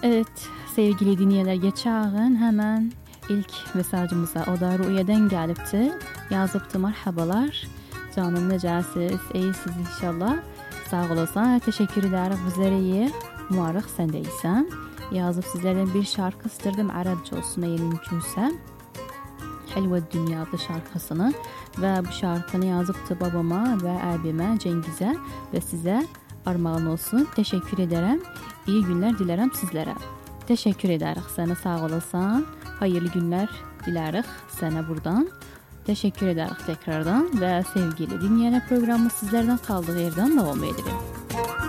Evet sevgili dinleyenler, geçen hemen ilk mesajımıza o da Ru'ye'den gelipti. Yazıptı, merhabalar canım, necəsiz, iyisiz inşallah, sağ olasın, teşekkür ederim, bizler iyi, umarıq sen de iyisen. Yazıp sizlerden bir şarkı isterdim, Arapça olsun eğer mümkünse. Helva Dünya adlı şarkısını ve bu şarkını yazıptı babama ve abime, Cengiz'e ve size armağan olsun. Teşekkür ederim. İyi günler dilerim sizlere. Teşekkür ederiz sana, sağ olasın. Hayırlı günler dileriz sana buradan. Teşekkür ederiz tekrardan ve sevgili dinleyen, programı sizlerden kaldığı yerden devam edelim.